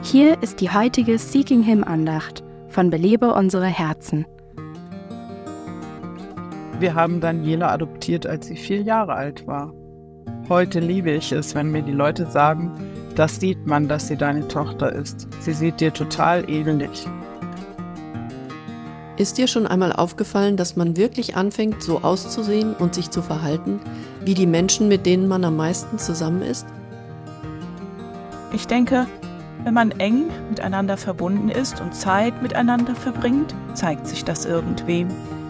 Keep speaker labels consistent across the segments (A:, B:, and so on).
A: Hier ist die heutige Seeking Him Andacht von Belebe unsere Herzen.
B: Wir haben Daniela adoptiert, als sie 4 Jahre alt war. Heute liebe ich es, wenn mir die Leute sagen, das sieht man, dass sie deine Tochter ist. Sie sieht dir total ähnlich.
C: Ist dir schon einmal aufgefallen, dass man wirklich anfängt, so auszusehen und sich zu verhalten, wie die Menschen, mit denen man am meisten zusammen ist?
D: Ich denke, wenn man eng miteinander verbunden ist und Zeit miteinander verbringt, zeigt sich das irgendwem.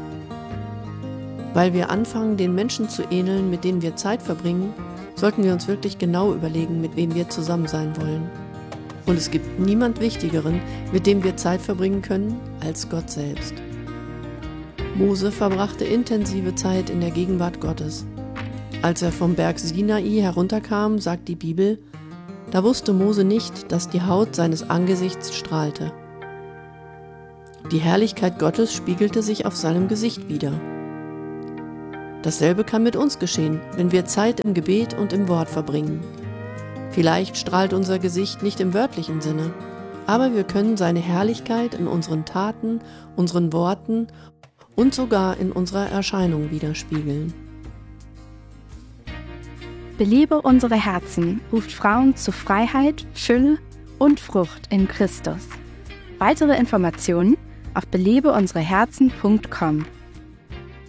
C: Weil wir anfangen, den Menschen zu ähneln, mit denen wir Zeit verbringen, sollten wir uns wirklich genau überlegen, mit wem wir zusammen sein wollen. Und es gibt niemand Wichtigeren, mit dem wir Zeit verbringen können, als Gott selbst. Mose verbrachte intensive Zeit in der Gegenwart Gottes. Als er vom Berg Sinai herunterkam, sagt die Bibel, da wusste Mose nicht, dass die Haut seines Angesichts strahlte. Die Herrlichkeit Gottes spiegelte sich auf seinem Gesicht wider. Dasselbe kann mit uns geschehen, wenn wir Zeit im Gebet und im Wort verbringen. Vielleicht strahlt unser Gesicht nicht im wörtlichen Sinne, aber wir können seine Herrlichkeit in unseren Taten, unseren Worten und sogar in unserer Erscheinung widerspiegeln.
A: Belebe unsere Herzen ruft Frauen zu Freiheit, Fülle und Frucht in Christus. Weitere Informationen auf belebeunsereherzen.com.